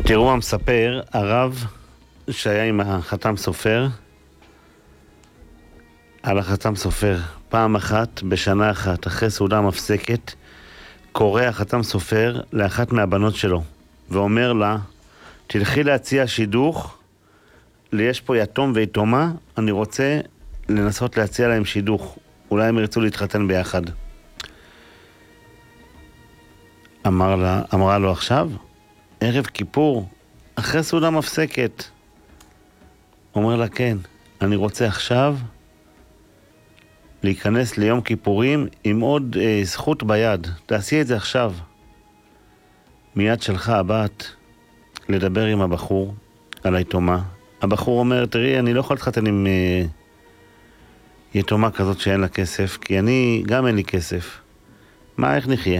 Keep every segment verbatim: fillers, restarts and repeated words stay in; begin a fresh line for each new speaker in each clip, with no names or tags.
תראו מה מספר הרב שהיה עם החתם סופר על החתם סופר. פעם אחת בשנה אחת אחרי סעודה מפסקת קורא החתם סופר לאחת מהבנות שלו ואומר לה, תלכי להציע שידוך, יש פה יתום ויתומה, אני רוצה לנסות להציע להם שידוך, אולי הם ירצו להתחתן ביחד. אמר לה, אמרה לו עכשיו, ערב כיפור, אחרי סעודה מפסקת. אומר לה, כן, אני רוצה עכשיו להיכנס ליום כיפורים עם עוד אה, זכות ביד. תעשי את זה עכשיו. מיד שלך הבת לדבר עם הבחור על היתומה. הבחור אומר, תראי, אני לא יכול להתחתן עם אה, יתומה כזאת שאין לה כסף, כי אני גם אין לי כסף. מה, איך נחיה?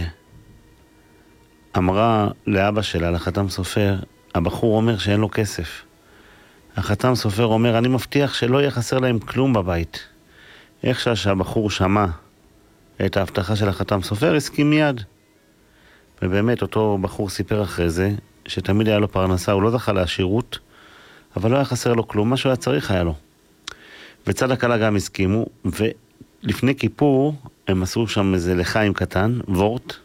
אמרה לאבא שלה, לחתם סופר, הבחור אומר שאין לו כסף. החתם סופר אומר, אני מבטיח שלא יהיה חסר להם כלום בבית. איך שהבחור שמע את ההבטחה של החתם סופר, הסכים מיד. ובאמת אותו בחור סיפר אחרי זה, שתמיד היה לו פרנסה, הוא לא זכה לעשירות, אבל לא היה חסר לו כלום, מה שהוא היה צריך היה לו. וצד הכלה גם הסכימו, ולפני כיפור הם עשו שם איזה לחיים קטן, וורט,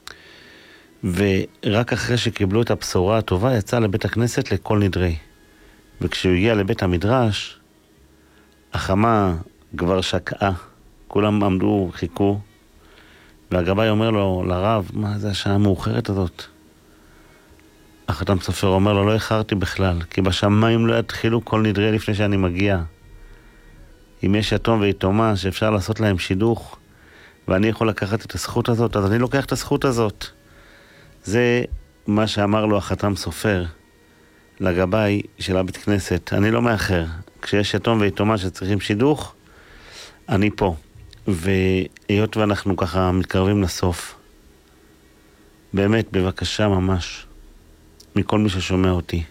ורק אחרי שקיבלו את הבשורה הטובה, יצא לבית הכנסת לכל נדרי. וכשהוא הגיע לבית המדרש, החמה כבר שקעה, כולם עמדו, חיכו, והגבאי אומר לו, לרב, מה זה השעה המאוחרת הזאת? החתם סופר אומר לו, לא איחרתי בכלל, כי בשמיים לא יתחילו כל נדרי לפני שאני מגיע. אם יש יתום ויתומה שאפשר לעשות להם שידוך, ואני יכול לקחת את הזכות הזאת, אז אני לוקח את הזכות הזאת. זה מה שאמר לו החתם סופר לגבאי של הבית כנסת. אני לא מאחר. כשיש יתום ויתומה שצריכים שידוך, אני פה. והיות ואנחנו ככה מתקרבים לסוף, באמת, בבקשה ממש, מכל מי ששומע אותי,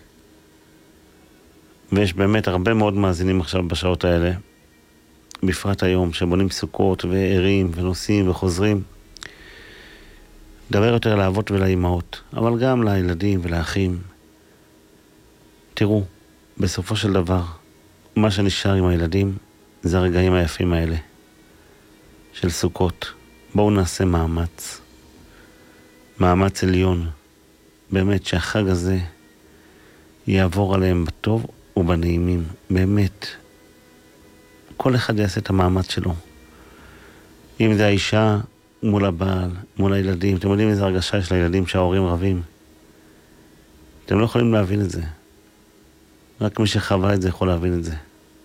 ויש באמת הרבה מאוד מאזינים עכשיו בשעות האלה, בפרט היום, שבונים סוכות וערים ונוסעים וחוזרים, דבר יותר לאבות ולאימהות, אבל גם לילדים ולאחים. תראו, בסופו של דבר, מה שנשאר עם הילדים זה הרגעים היפים האלה של סוכות. בואו נעשה מאמץ, מאמץ עליון, באמת שהחג הזה יעבור עליהם בטוב ובנעימים. באמת, כל אחד יעשה את המאמץ שלו. אם זה האישה מול הבעל, מול הילדים, אתם יודעים איזו הרגשה יש לילדים שההורים רבים? אתם לא יכולים להבין את זה. רק מי שחווה את זה יכול להבין את זה.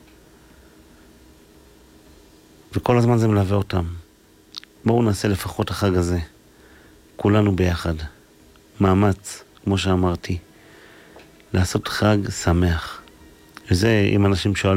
וכל הזמן זה מלווה אותם. בואו נעשה לפחות החג הזה, כולנו ביחד. מאמץ, כמו שאמרתי, לעשות חג שמח. וזה, אם אנשים שואלים,